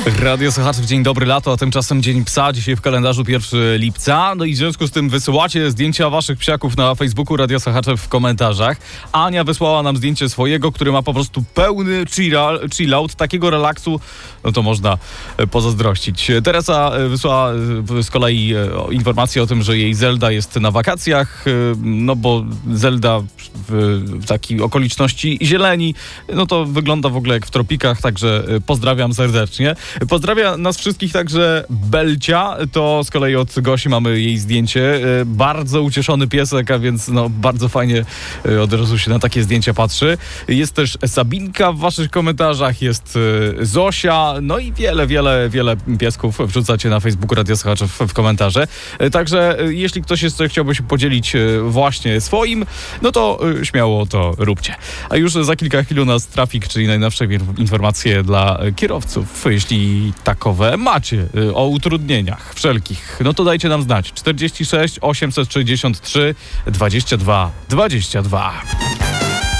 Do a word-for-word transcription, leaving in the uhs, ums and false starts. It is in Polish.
Radio Słuchaczów, dzień dobry, lato, a tymczasem dzień psa, dzisiaj w kalendarzu pierwszego lipca. No i w związku z tym wysyłacie zdjęcia waszych psiaków na Facebooku Radio Słuchacze w komentarzach. Ania wysłała nam zdjęcie swojego, który ma po prostu pełny chill out, takiego relaksu, no to można pozazdrościć. Teresa wysłała z kolei informację o tym, że jej Zelda jest na wakacjach, no bo Zelda w takiej okoliczności zieleni, no to wygląda w ogóle jak w tropikach, także pozdrawiam serdecznie. Pozdrawia nas wszystkich także Belcia, to z kolei od Gosi mamy jej zdjęcie. Bardzo ucieszony piesek, a więc no bardzo fajnie od razu się na takie zdjęcia patrzy. Jest też Sabinka w waszych komentarzach, jest Zosia, no i wiele, wiele, wiele piesków wrzucacie na Facebooku Radio Słuchaczy w, w komentarze. Także jeśli ktoś jeszcze chciałby się podzielić właśnie swoim, no to śmiało to róbcie. A już za kilka chwil u nas trafik, czyli najnowsze informacje dla kierowców. Jeśli takowe macie o utrudnieniach wszelkich, no to dajcie nam znać. czterdzieści sześć osiemset sześćdziesiąt trzy dwadzieścia dwa dwadzieścia dwa.